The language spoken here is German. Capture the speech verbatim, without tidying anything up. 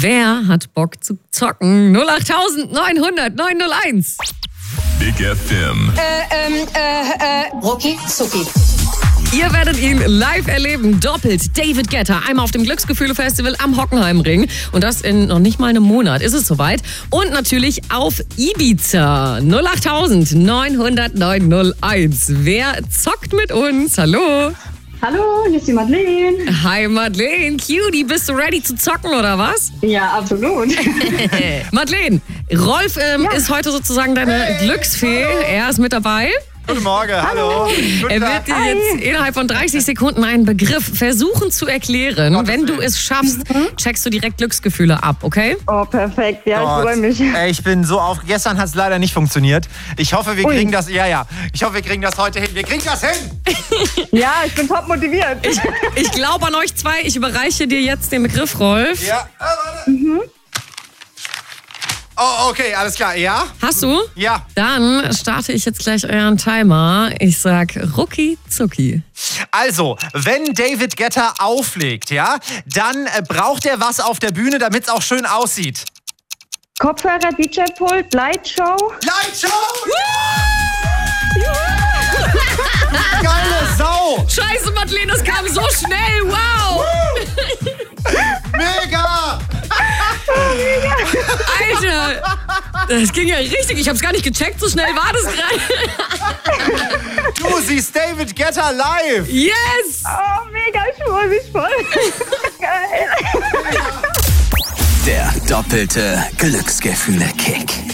Wer hat Bock zu zocken? null acht neunhundert neunhunderteins. Big F M. Äh, ähm, äh, äh, Rucki Zucki. Ihr werdet ihn live erleben, doppelt. David Guetta, einmal auf dem Glücksgefühle-Festival am Hockenheimring. Und das in noch nicht mal einem Monat ist es soweit. Und natürlich auf Ibiza. null acht neunhundert neunhunderteins. Wer zockt mit uns? Hallo. Hallo, hier ist die Madeleine. Hi Madeleine, Cutie, bist du ready zu zocken oder was? Ja, absolut. Madeleine, Rolf ähm, Ja. ist heute sozusagen deine Glücksfee. Er ist mit dabei. Guten Morgen, hallo. Guten Er Tag. wird dir jetzt innerhalb von dreißig Sekunden einen Begriff versuchen zu erklären. Gottes Wenn du Willen. es schaffst, checkst du direkt Glücksgefühle ab, okay? Oh, perfekt. Ja, Gott. ich freue mich. Ey, ich bin so auf. Gestern hat es leider nicht funktioniert. Ich hoffe, wir Ui. kriegen das. Ja, ja. Ich hoffe, wir kriegen das heute hin. Wir kriegen das hin. Ja, ich bin top motiviert. Ich, ich glaube an euch zwei. Ich überreiche dir jetzt den Begriff, Rolf. Ja. Äh, warte. Mhm. Oh, okay, alles klar. Ja? Hast du? Ja. Dann starte ich jetzt gleich euren Timer. Ich sag Rucki Zucki. Also, wenn David Guetta auflegt, ja, dann äh, braucht er was auf der Bühne, damit es auch schön aussieht. Kopfhörer, D J-Pult, Lightshow. Lightshow! Geile Sau! Scheiße, Madeleine, das kam so schnell. Wow! Mega! Alter! Das ging ja richtig. Ich hab's gar nicht gecheckt. So schnell war das gerade. Du siehst David Guetta live! Yes! Oh, mega, ich freue mich voll. Geil. Der doppelte Glücksgefühle-Kick.